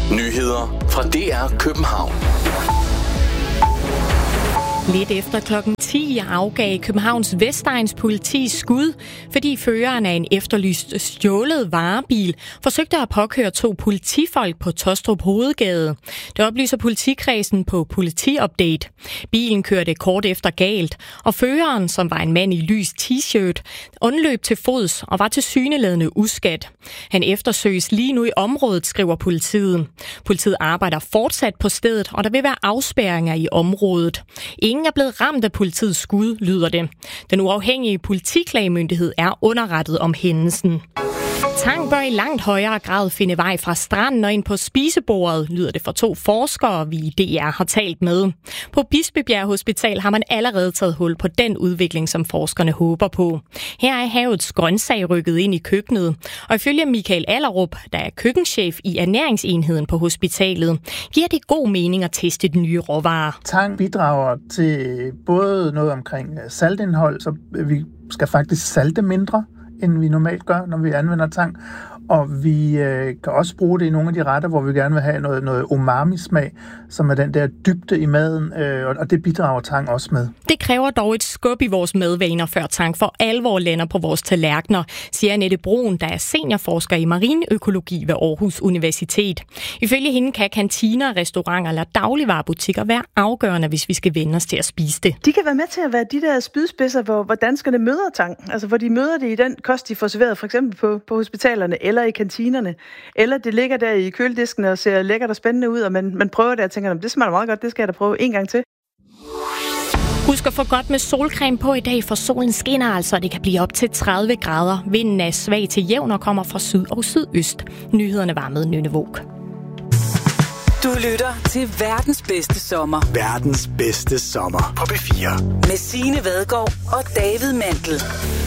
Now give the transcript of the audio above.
Nyheder fra DR København. Lidt efter klokken 10 afgav Københavns Vestegns politi skud, fordi føreren af en efterlyst stjålet varebil forsøgte at påkøre 2 politifolk på Taastrup Hovedgade. Det oplyser politikredsen på Politiupdate. Bilen kørte kort efter galt, og føreren, som var en mand i lys t-shirt, undløb til fods og var tilsyneladende uskadt. Han eftersøges lige nu i området, skriver politiet. Politiet arbejder fortsat på stedet, og der vil være afspærringer i området. Ingen er blevet ramt af politiets skud, lyder det. Den uafhængige politiklagemyndighed er underrettet om hændelsen. Tang bør i langt højere grad finde vej fra stranden og ind på spisebordet, lyder det fra 2 forskere, vi i DR har talt med. På Bispebjerg Hospital har man allerede taget hul på den udvikling, som forskerne håber på. Her er havets grøntsag rykket ind i køkkenet, og ifølge Michael Allerup, der er køkkenchef i ernæringsenheden på hospitalet, giver det god mening at teste de nye råvarer. Tang bidrager til både noget omkring saltindhold, så vi skal faktisk salte mindre, end vi normalt gør, når vi anvender tang. Og vi kan også bruge det i nogle af de retter, hvor vi gerne vil have noget umami-smag, som er den der dybde i maden, og det bidrager tang også med. Det kræver dog et skub i vores madvaner, før tang for alvor lander på vores tallerkener, siger Annette Brun, der er seniorforsker i marinøkologi ved Aarhus Universitet. Ifølge hende kan kantiner, restauranter eller dagligvarebutikker være afgørende, hvis vi skal vende os til at spise det. De kan være med til at være de der spydspidser, hvor danskerne møder tang. Altså hvor de møder det i den kost, de får serveret, for eksempel på hospitalerne eller i kantinerne. Eller det ligger der i køledisken og ser lækkert og spændende ud, og man prøver det og tænker, det smager meget godt, det skal jeg da prøve en gang til. Husk at få godt med solcreme på i dag, for solen skinner altså, og det kan blive op til 30 grader. Vinden er svag til jævn og kommer fra syd og sydøst. Nyhederne var med Nynne Våg. Du lytter til verdens bedste sommer. Verdens bedste sommer på P4. Med Signe Vadgaard og David Mandel.